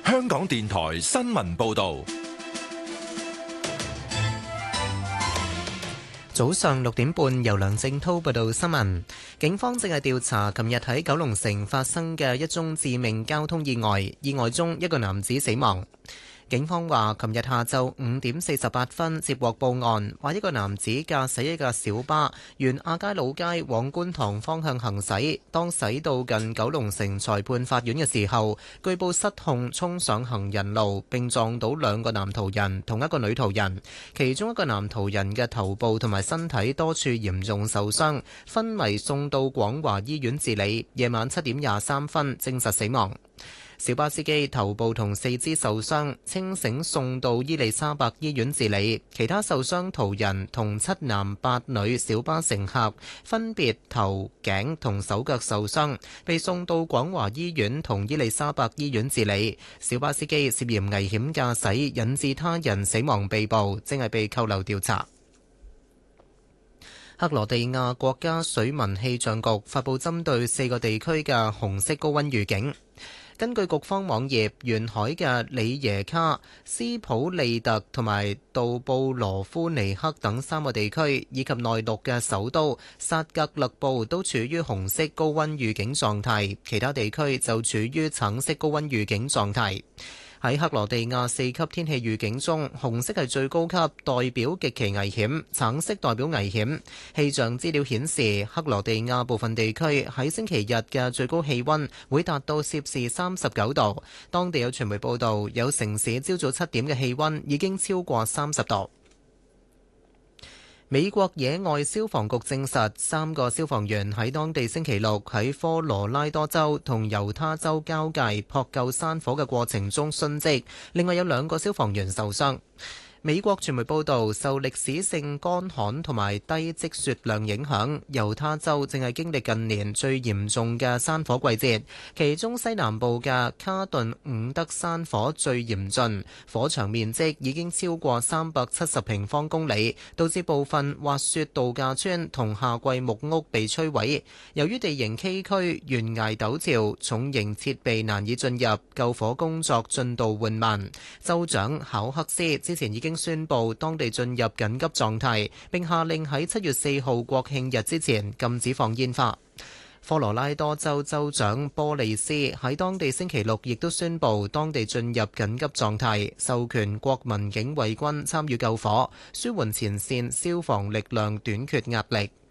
香港電台新聞報道。 早上6點半，由梁正滔報道新聞。警方正係調查琴日喺九龍城發生嘅一宗致命交通意外，意外中一個男子死亡。警方話，琴日下晝5點48分接獲報案，話一個男子駕駛一架小巴沿亞皆老街往觀塘方向行駛，當駛到近九龍城裁判法院嘅時候，據報失控衝上行人路，並撞到兩個男途人同一個女途人，其中一個男途人嘅頭部同埋身體多處嚴重受傷，昏迷送到廣華醫院治理，夜晚7點23分證實死亡。小巴司機頭部同四肢受傷，清醒送到伊利沙伯醫院治理。其他受傷途人同7男8女小巴乘客分別頭、頸同手腳受傷，被送到廣華醫院同伊利沙伯醫院治理。小巴司機涉嫌危險駕駛引致他人死亡被捕，正係被扣留調查。克羅地亞國家水文氣象局發佈針對4個地區嘅紅色高溫預警。根據局方網頁，沿海嘅里耶卡、斯普利特同埋杜布羅夫尼克等3個地區，以及內陸嘅首都薩格勒布都處於紅色高溫預警狀態，其他地區就處於橙色高溫預警狀態。喺克羅地亞4級天氣預警中，紅色係最高級，代表極其危險；橙色代表危險。氣象資料顯示，克羅地亞部分地區喺星期日嘅最高氣溫會達到攝氏39度。當地有傳媒報道，有城市朝早7點嘅氣溫已經超過30度。美國野外消防局證實，3個消防員喺當地星期六喺科羅拉多州同猶他州交界撲救山火嘅過程中殉職，另外有2個消防員受傷。美國傳媒報道，受歷史性乾旱同埋低積雪量影響，猶他州正係經歷近年最嚴重嘅山火季節，其中西南部嘅卡頓伍德山火最嚴峻，火場面積已經超過370平方公里，導致部分滑雪度假村同夏季木屋被摧毀。由於地形崎嶇、懸崖陡峭，重型設備難以進入，救火工作進度緩慢。州長考克斯之前已經宣布當地進入緊急狀態，並下令喺7月4號國慶日之前禁止放煙花。科羅拉多州州長波利斯喺當地星期六亦都宣布當地進入緊急狀態，授權國民警衛軍參與救火，舒緩前線消防力量短缺壓力。